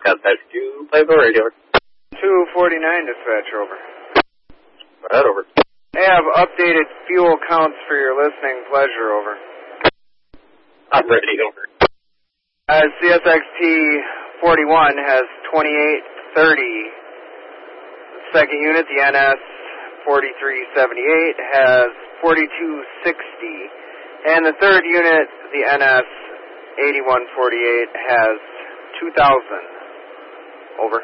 Dispatch 2, Playboy Radio. 249 dispatch, over. Right, over. I have updated fuel counts for your listening pleasure, over. I'm ready, over. CSXT 41 has 2830. Second unit, the NS 4378, has 4260. And the third unit, the NS 8148, has 2000. Over.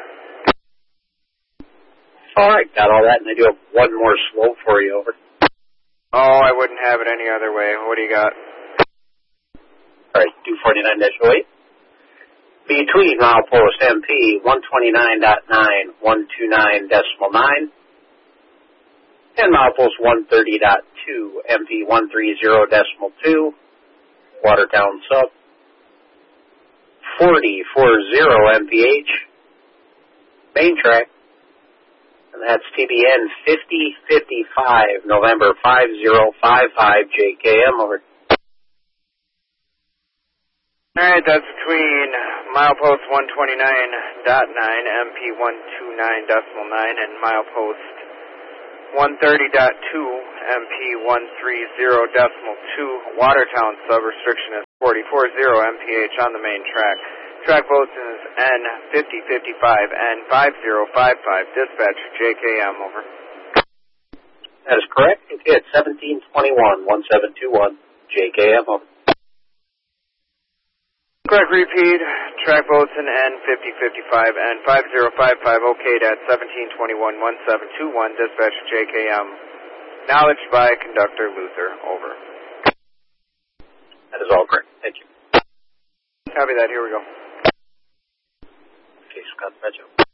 All right, got all that, and I do have one more slow for you, over. Oh, I wouldn't have it any other way. What do you got? All right, 249-08. Between milepost MP 129.9, 129.9, and milepost 130.2, MP 130.2, Watertown sub, 4040 MPH, main track, and that's TBN 5055, November 5055, JKM, over. All right, that's between milepost 129.9, MP 129.9, and milepost 130.2, MP 130.2. Watertown sub-restriction is 4040 MPH on the main track. Track Bosun is N5055 and 5055. Dispatch JKM, over. That is correct. Okay, at 1721, 1721, JKM, over. Correct repeat. Track Bosun N5055 and 5055. Okayed at 1721, 1721. Dispatch JKM. Knowledge by Conductor Luther, over. That is all correct. Thank you. Copy that. Here we go. Okay, Scott, that's it.